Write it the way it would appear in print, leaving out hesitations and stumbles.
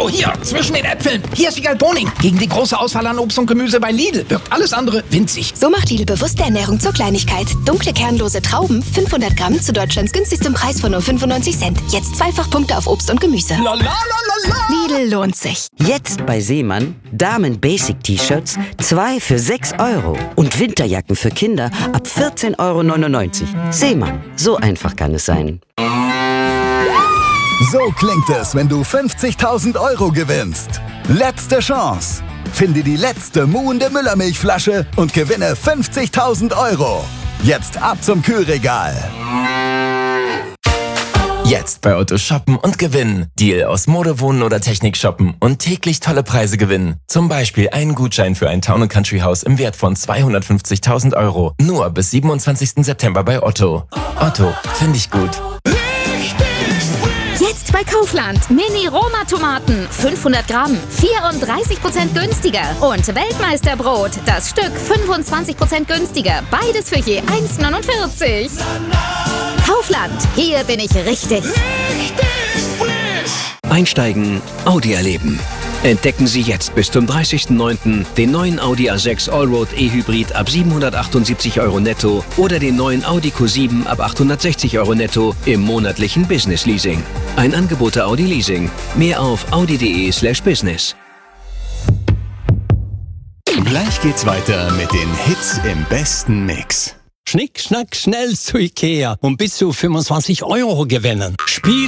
So, hier, zwischen den Äpfeln. Hier ist Wiegald Boning. Gegen die große Auswahl an Obst und Gemüse bei Lidl wirkt alles andere winzig. So macht Lidl bewusste Ernährung zur Kleinigkeit. Dunkle, kernlose Trauben, 500 Gramm zu Deutschlands günstigstem Preis von nur 95 Cent. Jetzt Zweifachpunkte auf Obst und Gemüse. La, la, la, la, la. Lidl lohnt sich. Jetzt bei Seemann Damen-Basic-T-Shirts 2 für 6 € und Winterjacken für Kinder ab 14,99 €. Seemann, so einfach kann es sein. So klingt es, wenn du 50.000 € gewinnst. Letzte Chance. Finde die letzte muhende Müllermilchflasche und gewinne 50.000 €. Jetzt ab zum Kühlregal. Jetzt bei Otto shoppen und gewinnen. Deal aus Mode, Wohnen oder Technik shoppen und täglich tolle Preise gewinnen. Zum Beispiel einen Gutschein für ein Town & Country Haus im Wert von 250.000 €. Nur bis 27. September bei Otto. Otto, finde ich gut. Jetzt bei Kaufland. Mini-Roma-Tomaten. 500 Gramm. 34% günstiger. Und Weltmeisterbrot. Das Stück 25% günstiger. Beides für je 1,49 €. Kaufland. Hier bin ich richtig. Einsteigen, Audi erleben. Entdecken Sie jetzt bis zum 30.09. den neuen Audi A6 Allroad E-Hybrid ab 778 € netto oder den neuen Audi Q7 ab 860 € netto im monatlichen Business Leasing. Ein Angebot der Audi Leasing. Mehr auf audi.de/business. Gleich geht's weiter mit den Hits im besten Mix. Schnick, schnack, schnell zu Ikea und bis zu 25 € gewinnen. Spiel